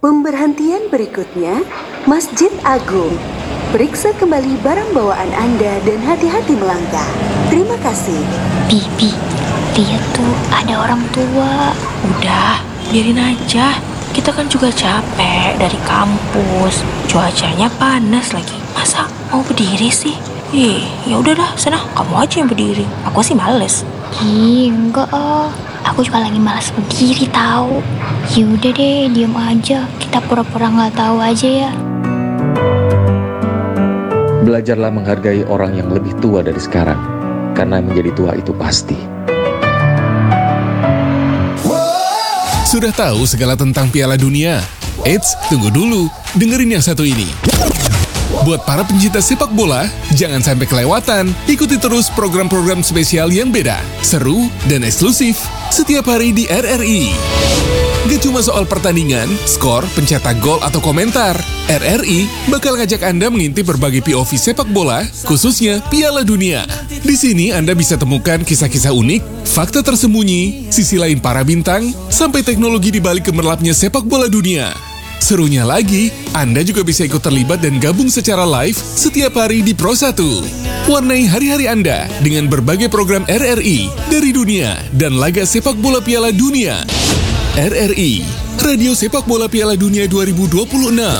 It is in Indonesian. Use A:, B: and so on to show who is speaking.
A: Pemberhentian berikutnya, Masjid Agung. Periksa kembali barang bawaan Anda dan hati-hati melangkah. Terima kasih.
B: Bibi, lihat tuh ada orang tua.
C: Udah, biarin aja. Kita kan juga capek dari kampus. Cuacanya panas lagi. Masa mau berdiri sih? Ya udah dah, sana kamu aja yang berdiri. Aku sih males.
B: Enggak aku juga lagi malas berdiri tahu. Yaudah deh, diam aja. Kita pura-pura nggak tahu aja ya.
D: Belajarlah menghargai orang yang lebih tua dari sekarang, karena menjadi tua itu pasti.
E: Sudah tahu segala tentang Piala Dunia? Eits, tunggu dulu, dengerin yang satu ini. Buat para pencinta sepak bola, jangan sampai kelewatan. Ikuti terus program-program spesial yang beda, seru, dan eksklusif setiap hari di RRI. Gak cuma soal pertandingan, skor, pencetak gol, atau komentar. RRI bakal ngajak Anda mengintip berbagai POV sepak bola, khususnya Piala Dunia. Di sini Anda bisa temukan kisah-kisah unik, fakta tersembunyi, sisi lain para bintang, sampai teknologi di balik gemerlapnya sepak bola dunia. Serunya lagi, Anda juga bisa ikut terlibat dan gabung secara live setiap hari di Pro1. Warnai hari-hari Anda dengan berbagai program RRI dari dunia dan laga sepak bola Piala Dunia. RRI, Radio Sepak Bola Piala Dunia 2026.